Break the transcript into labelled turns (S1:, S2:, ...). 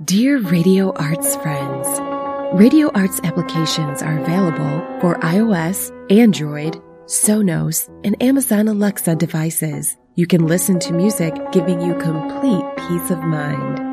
S1: Dear Radio Arts friends, Radio Arts applications are available for iOS, Android, Sonos, and Amazon Alexa devices. You can listen to music, giving you complete peace of mind.